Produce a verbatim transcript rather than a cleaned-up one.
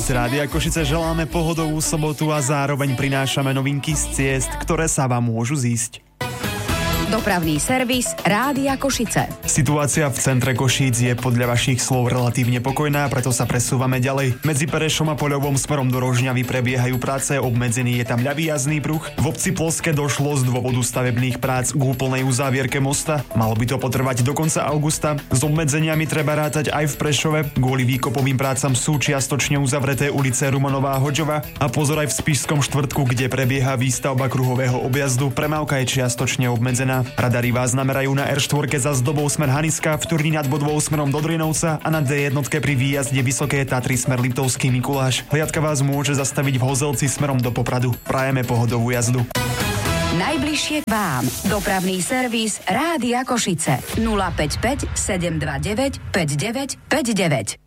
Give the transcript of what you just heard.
z Rádia Košice želáme pohodovú sobotu a zároveň prinášame novinky z ciest, ktoré sa vám môžu zísť. Dopravný servis Rádia Košice. Situácia v centre Košíc je podľa vašich slov relatívne pokojná, preto sa presúvame ďalej. Medzi Perešom a Poľovom smerom do Rožňavy prebiehajú práce, obmedzený je tam ľavý jazdný pruh. V obci Plské došlo z dôvodu stavebných prác k úplnej uzávierke mosta. Malo by to potrvať do konca augusta. S obmedzeniami treba rátať aj v Prešove. Kvôli výkopovým prácam sú čiastočne uzavreté ulice Rumanová a Hodžova. A pozor aj v Spišskom štvrtku, kde prebieha výstavba kruhového objazdu. Premávka je čiastočne obmedzená. Radary vás namerajú na er štyri za zdobou smer Haniska, v Turni nad Bodvou smerom do Drinovca a na dé jedna pri výjazde Vysoké Tatry smer Liptovský Mikuláš. Hliadka vás môže zastaviť v Hozelci smerom do Popradu. Prajeme pohodovú jazdu. Najbližšie k vám. Dopravný servis Rádia Košice. nula päť päť sedem dva deväť päť deväť päť deväť.